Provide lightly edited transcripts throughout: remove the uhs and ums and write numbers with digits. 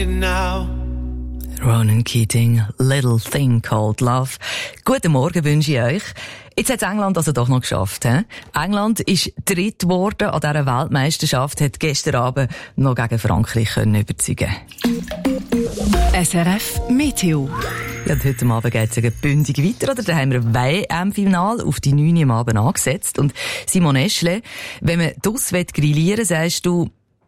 Now. Ronan Keating, Little Thing Called Love. Guten Morgen wünsche ich euch. Jetzt hat England also doch noch geschafft. He? England ist dritt geworden an dieser Weltmeisterschaft, hat gestern Abend noch gegen Frankreich können überzeugen. SRF Meteo. Ja, und heute Abend geht es bündig weiter, oder? Da haben wir WM-Final auf die 9 Uhr am Abend angesetzt. Und Simon Eschle, wenn man draussen grillieren will, sagst du,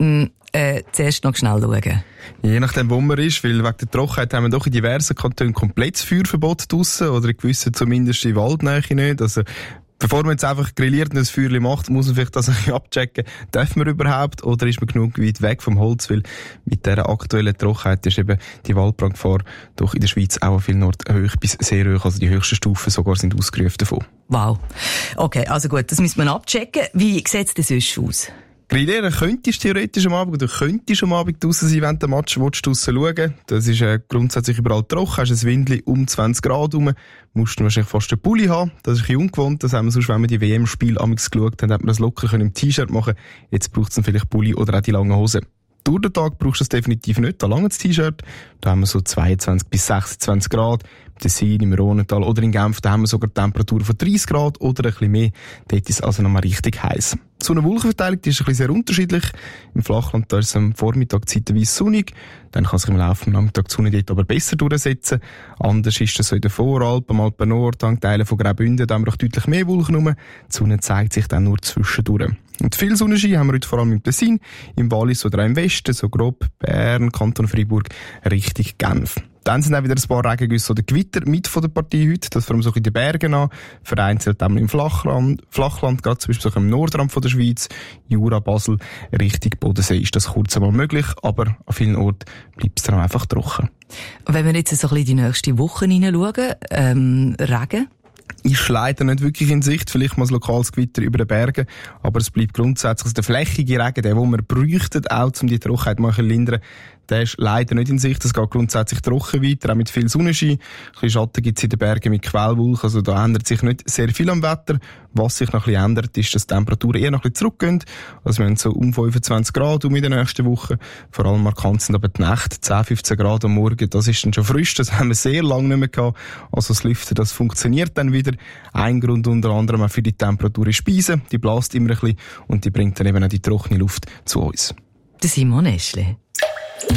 zuerst noch schnell schauen. Je nachdem, wo man ist, weil wegen der Trockenheit haben wir doch in diversen Kantonen komplettes Feuerverbot draussen, oder in gewissen zumindest in Waldnähe nicht. Also, bevor man jetzt einfach grilliert und ein Feuerchen macht, muss man vielleicht das ein bisschen abchecken. Darf man überhaupt, oder ist man genug weit weg vom Holz? Weil mit dieser aktuellen Trockenheit ist eben die Waldbrandgefahr doch in der Schweiz auch an vielen Orten hoch bis sehr hoch. Also die höchsten Stufen sogar sind ausgerufen davon. Wow. Okay, also gut, das müssen wir abchecken. Wie sieht es denn sonst aus? Grillieren könntest du theoretisch am Abend, oder könntest am Abend draussen sein, wenn du den Match draussen schauen willst. Das ist grundsätzlich überall trocken, hast ein Windli um 20 Grad rum, musst du wahrscheinlich fast einen Pulli haben. Das ist ein bisschen ungewohnt, das haben wir sonst, wenn wir die WM-Spiele amigs geschaut haben, hat man das locker im T-Shirt machen. Jetzt braucht es dann vielleicht Pulli oder auch die langen Hosen. Durch den Tag brauchst du es definitiv nicht, da langes T-Shirt. Da haben wir so 22 bis 26 Grad. Im Tessin, im Rhonental oder in Genf, da haben wir sogar Temperaturen von 30 Grad oder ein bisschen mehr. Dort ist es also nochmal richtig heiß. So eine Wolkenverteilung, die ist ein bisschen sehr unterschiedlich. Im Flachland, da ist es am Vormittag zeitweise sonnig. Dann kann sich im Laufe des Nachmittags die Sonne dort aber besser durchsetzen. Anders ist das so in den Voralpen, am Alpen-Nord, an Teilen von Graubünden, da haben wir doch deutlich mehr Wolken rum. Die Sonne zeigt sich dann nur zwischendurch. Und viel Sonnenschein haben wir heute vor allem im Tessin, im Wallis oder auch im Westen, so grob Bern, Kanton Freiburg, Richtung Genf. Dann sind auch wieder ein paar Regengüsse oder Gewitter mit von der Partie heute. Das vor allem so in den Bergen an. Vereinzelt auch im Flachland, gerade zum Beispiel so im Nordrand von der Schweiz, Jura, Basel, Richtung Bodensee ist das kurz einmal möglich, aber an vielen Orten bleibt es dann auch einfach trocken. Und wenn wir jetzt so ein bisschen die nächste Woche hineinschauen, Regen? Ist leider nicht wirklich in Sicht, vielleicht mal ein lokales Gewitter über den Bergen, aber es bleibt grundsätzlich also der flächige Regen, der, den wir bräuchten, auch um die Trockenheit mal zu lindern, der ist leider nicht in Sicht. Es geht grundsätzlich trocken weiter, auch mit viel Sonnenschein. Ein bisschen Schatten gibt es in den Bergen mit Quellwolken, also da ändert sich nicht sehr viel am Wetter. Was sich noch ein bisschen ändert, ist, dass die Temperaturen eher noch ein bisschen zurückgehen. Also wir haben so um 25 Grad in der nächsten Woche. Vor allem markant sind aber die Nächte 10, 15 Grad am Morgen. Das ist dann schon frisch, das haben wir sehr lange nicht mehr gehabt. Also das Lüften, das funktioniert dann wieder. Ein Grund unter anderem auch für die Temperatur ist Speise. Die bläst immer ein bisschen und die bringt dann eben auch die trockene Luft zu uns. Der Simon Eschle.